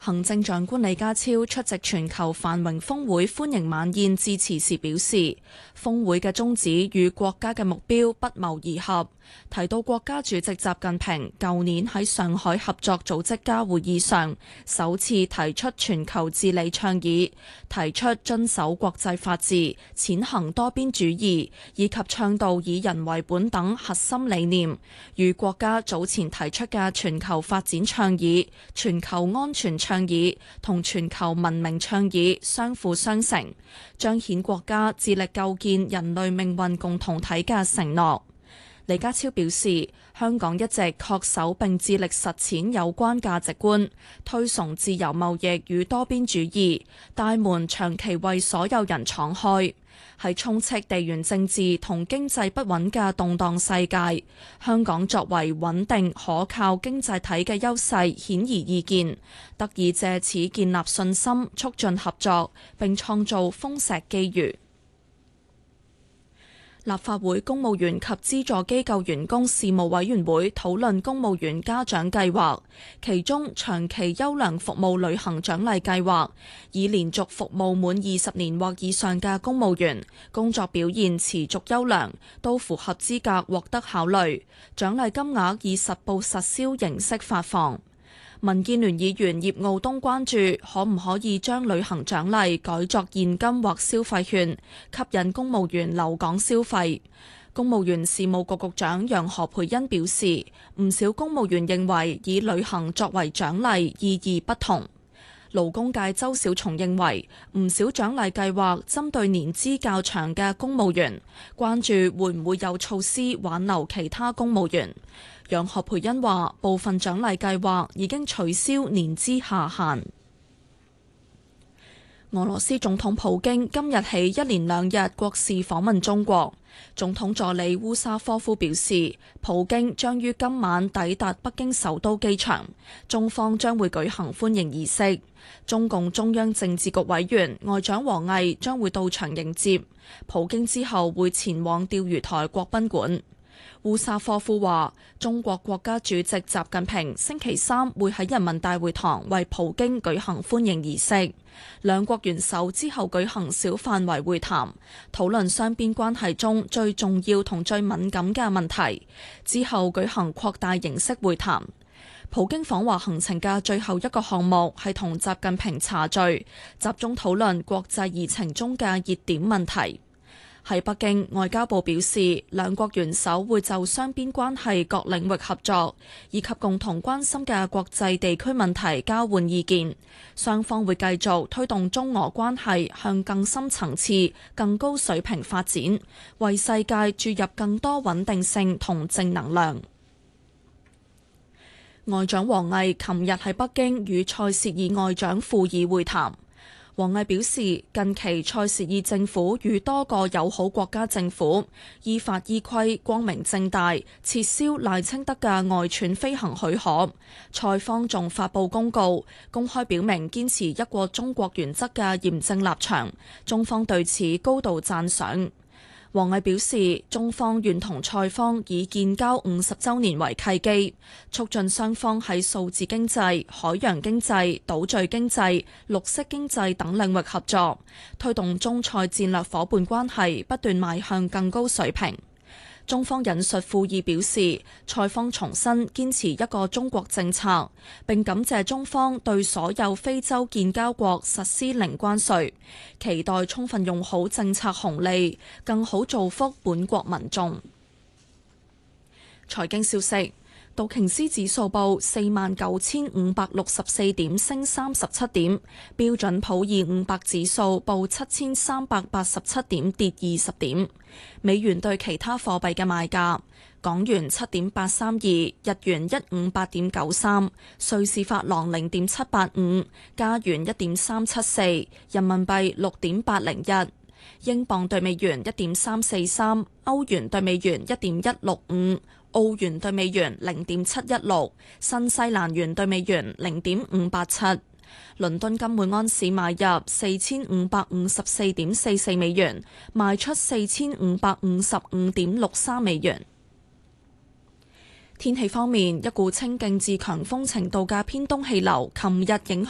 行政長官李家超出席全球繁榮峰會歡迎晚宴致辭時表示，峰會嘅宗旨與國家嘅目標不謀而合，提到國家主席習近平舊年喺上海合作組織家會議上首次提出全球治理倡議，提出遵守國際法治、踐行多邊主義，以及倡導以人為本等核心理念，與國家早前提出嘅全球發展倡議、全球安全倡議同全球文明倡議相輔相成，彰顯國家致力構建人類命運共同體嘅承諾。李家超表示，香港一直恪守並致力實踐有關價值觀，推崇自由貿易與多邊主義，大門長期為所有人敞開。喺充斥地緣政治同經濟不穩嘅動盪世界，香港作為穩定可靠經濟體嘅優勢顯而易見，得以借此建立信心，促進合作，並創造豐碩機遇。立法會公務員及資助機構員工事務委員會討論公務員嘉獎計劃，其中長期優良服務旅行獎勵計劃，以連續服務滿20年或以上嘅公務員，工作表現持續優良，都符合資格獲得考慮，獎勵金額以實報實銷形式發放。民建聯議員葉傲東關注可唔可以將旅行獎勵改作現金或消費券，吸引公務員留港消費。公務員事務局局長楊何蓓茵表示，唔少公務員認為以旅行作為獎勵意義不同。勞工界周小松認為，唔少獎勵計劃針對年資較長嘅公務員，關注會唔會有措施挽留其他公務員。楊何蓓茵話，部分獎勵計劃已經取消年資下限。俄羅斯總統普京今日起一連2日國事訪問中國。總統助理烏沙科夫表示，普京將於今晚抵達北京首都機場，中方將會舉行歡迎儀式。中共中央政治局委員外長王毅將會到場迎接普京，之後會前往釣魚台國賓館。烏沙科夫話，中國國家主席習近平星期3會喺人民大會堂為普京舉行歡迎儀式，兩國元首之後舉行小範圍會談，討論雙邊關係中最重要同最敏感嘅問題，之後舉行擴大形式會談。普京訪華行程嘅最後一個項目係同習近平茶敘，集中討論國際議程中嘅熱點問題。喺北京，外交部表示，兩國元首會就雙邊關係各領域合作，以及共同關心嘅國際地區問題交換意見。雙方會繼續推動中俄關係向更深層次、更高水平發展，為世界注入更多穩定性同正能量。外長王毅琴日喺北京與塞舌爾外長庫爾會談。王毅表示，近期塞舌爾政府與多個友好國家政府依法依規、光明正大撤銷賴清德嘅外竄飛行許可，塞方仲發布公告，公開表明堅持一個中國原則嘅嚴正立場，中方對此高度讚賞。王毅表示，中方願同塞方以建交50週年為契機，促進雙方喺數字經濟、海洋經濟、島嶼經濟、綠色經濟等領域合作，推動中塞戰略夥伴關係不斷邁向更高水平。中方引述庫爾表示，塞方重申堅持一個中國政策，並感謝中方對所有非洲建交國實施零關稅，期待充分用好政策紅利，更好造福本國民眾。財經消息。道瓊斯指數報49,564點，升37點；標準普爾500指數報7,387點，跌20點。美元對其他貨幣嘅賣價：港元7.832，日元158.93，瑞士法郎0.785，加元1.374，人民幣6.801。英鎊對美元1.343，歐元對美元1.165，澳元對美元0.716，新西蘭元對美元0.587。倫敦金每安士買入4554.44美元，賣出4555.63美元。天氣方面，一股清勁至強風程度嘅偏東氣流琴日影響